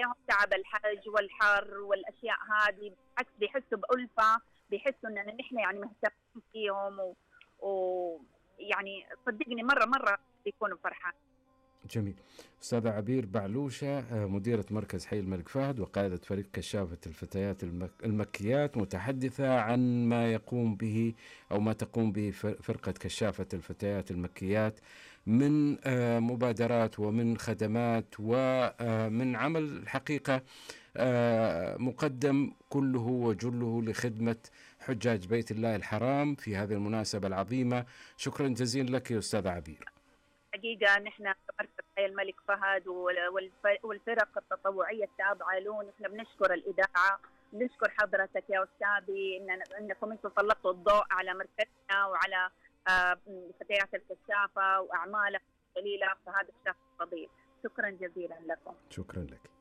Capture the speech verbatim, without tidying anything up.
لهم تعب الحج والحر والاشياء هذه، بالعكس بيحسوا بألفة، بيحسوا ان نحن يعني مهتمين فيهم، و... و يعني صدقني مره مره بيكونوا فرحان. جميل. أستاذة عبير بعلوشة، مديرة مركز حي الملك فهد وقائدة فريق كشافة الفتيات المك... المكيات، متحدثة عن ما يقوم به أو ما تقوم به فرقة كشافة الفتيات المكيات من مبادرات ومن خدمات ومن عمل الحقيقة مقدم كله وجله لخدمة حجاج بيت الله الحرام في هذه المناسبة العظيمة. شكرا جزيلا لك يا أستاذة عبير. حقيقة نحن مركز حي الملك فهد والفرق التطوعية التابعة له، نحن بنشكر الإذاعة، بنشكر حضرتك يا أستاذي إن إنكم أنتم سلطتوا الضوء على مركزنا وعلى فتيات الكشافة وأعمالها الجليلة في هذا الشهر الفضيل. شكرا جزيلا لكم. شكرا لك.